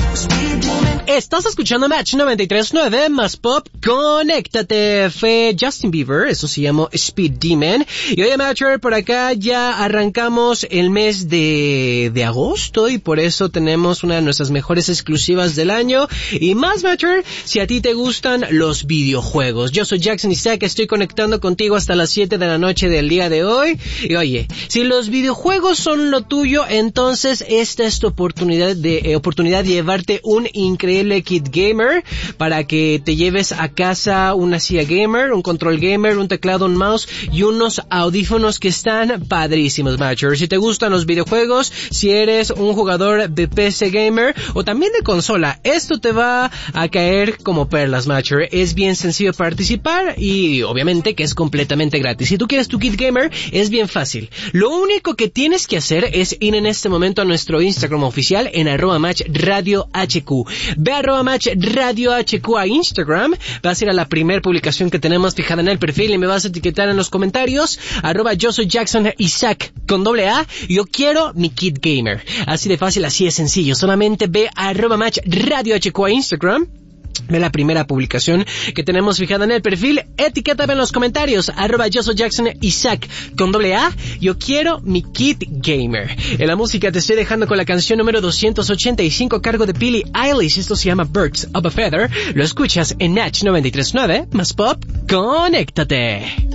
Estás escuchando Match 93.9 más pop, conéctate. Fue Justin Bieber, eso se llamó Speed Demon. Y oye, Matcher, por acá ya arrancamos el mes de agosto y por eso tenemos una de nuestras mejores exclusivas del año. Y más, Matcher, si a ti te gustan los videojuegos. Yo soy Jackson Isaac, estoy conectando contigo hasta las 7 de la noche del día de hoy. Y oye, si los videojuegos son lo tuyo, entonces esta es tu oportunidad de llevarte un increíble kit gamer para que te lleves a casa una silla gamer, un control gamer, un teclado, un mouse y unos audífonos que están padrísimos, Matcher. Si te gustan los videojuegos, si eres un jugador de PC gamer o también de consola, esto te va a caer como perlas, Matcher. Es bien sencillo participar y obviamente que es completamente gratis. Si tú quieres tu kit gamer, es bien fácil. Lo único que tienes que hacer es ir en este momento a nuestro Instagram oficial en @matchradiohq. Ve a @matchradiohq a Instagram, vas a ir a la primera publicación que tenemos fijada en el perfil y me vas a etiquetar en los comentarios @yo soy Jackson Isaac con AA, yo quiero mi kit gamer. Así de fácil, así de sencillo. Solamente ve a @matchradiohq a Instagram. Ve la primera publicación que tenemos fijada en el perfil, etiquétame en los comentarios, @yo soy Jackson Isaac con AA, yo quiero mi kit gamer. En la música te estoy dejando con la canción número 285 a cargo de Billie Eilish, esto se llama Birds of a Feather, lo escuchas en Match 93.9, más pop, conéctate.